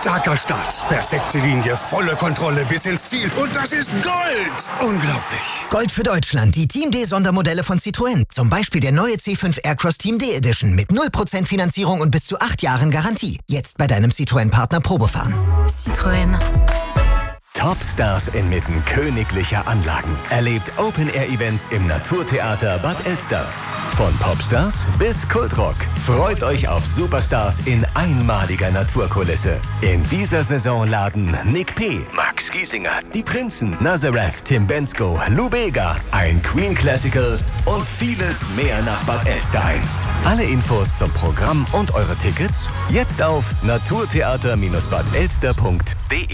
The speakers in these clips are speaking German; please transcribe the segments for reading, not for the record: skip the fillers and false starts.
Starker Start, perfekte Linie, volle Kontrolle bis ins Ziel. Und das ist Gold! Unglaublich. Gold für Deutschland, die Team D-Sondermodelle von Citroën. Zum Beispiel der neue C5 Aircross Team D Edition mit 0% Finanzierung und bis zu 8 Jahren Garantie. Jetzt bei deinem Citroën-Partner Probefahren. Citroën. Topstars inmitten königlicher Anlagen. Erlebt Open-Air-Events im Naturtheater Bad Elster. Von Popstars bis Kultrock. Freut euch auf Superstars in einmaliger Naturkulisse. In dieser Saison laden Nick P., Max Giesinger, Die Prinzen, Nazareth, Tim Bensko, Lou Bega, ein Queen Classical und vieles mehr nach Bad Elster ein. Alle Infos zum Programm und eure Tickets jetzt auf naturtheater-badelster.de.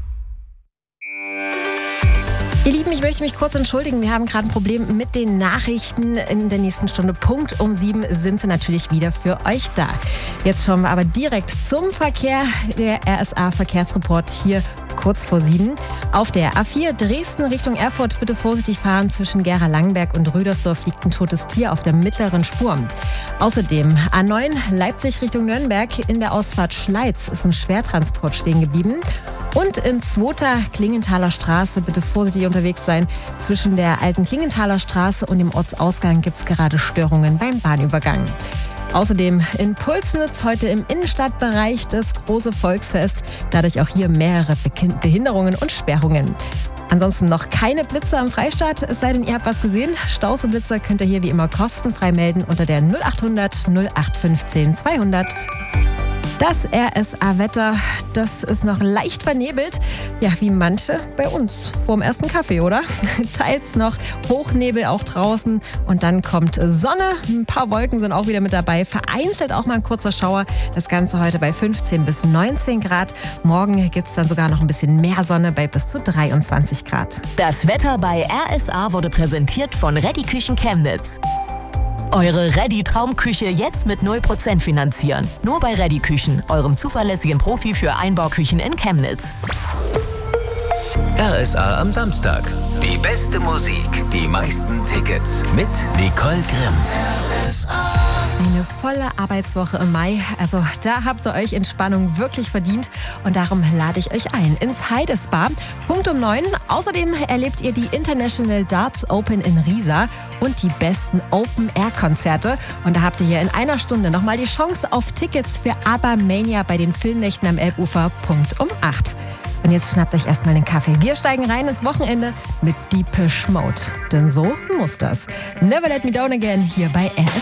Ihr Lieben, ich möchte mich kurz entschuldigen. Wir haben gerade ein Problem mit den Nachrichten. In der nächsten Stunde, Punkt um 7, sind sie natürlich wieder für euch da. Jetzt schauen wir aber direkt zum Verkehr. Der RSA-Verkehrsreport hier kurz vor 7. Auf der A4 Dresden Richtung Erfurt bitte vorsichtig fahren. Zwischen Gera-Langenberg und Rüdersdorf liegt ein totes Tier auf der mittleren Spur. Außerdem A9 Leipzig Richtung Nürnberg. In der Ausfahrt Schleiz ist ein Schwertransport stehen geblieben. Und in 2. Klingenthaler Straße bitte vorsichtig unterwegs sein. Zwischen der alten Klingenthaler Straße und dem Ortsausgang gibt es gerade Störungen beim Bahnübergang. Außerdem in Pulsnitz heute im Innenstadtbereich das große Volksfest. Dadurch auch hier mehrere Behinderungen und Sperrungen. Ansonsten noch keine Blitzer am Freistaat, es sei denn, ihr habt was gesehen. Staus und Blitzer könnt ihr hier wie immer kostenfrei melden unter der 0800 0815 200. Das RSA-Wetter, das ist noch leicht vernebelt. Ja, wie manche bei uns vorm ersten Kaffee, oder? Teils noch Hochnebel auch draußen und dann kommt Sonne. Ein paar Wolken sind auch wieder mit dabei. Vereinzelt auch mal ein kurzer Schauer. Das Ganze heute bei 15 bis 19 Grad. Morgen gibt es dann sogar noch ein bisschen mehr Sonne bei bis zu 23 Grad. Das Wetter bei RSA wurde präsentiert von Ready Küchen Chemnitz. Eure Ready-Traumküche jetzt mit 0% finanzieren. Nur bei Ready Küchen, eurem zuverlässigen Profi für Einbauküchen in Chemnitz. RSA am Samstag. Die beste Musik, die meisten Tickets mit Nicole Grimm. Eine volle Arbeitswoche im Mai. Also da habt ihr euch Entspannung wirklich verdient. Und darum lade ich euch ein ins Heide Spa. Punkt um 9. Außerdem erlebt ihr die International Darts Open in Riesa und die besten Open-Air-Konzerte. Und da habt ihr hier in einer Stunde nochmal die Chance auf Tickets für ABBA-Mania bei den Filmnächten am Elbufer. Punkt um 8. Und jetzt schnappt euch erstmal einen Kaffee. Wir steigen rein ins Wochenende mit Depeche Mode. Denn so muss das. Never Let Me Down Again hier bei RSA.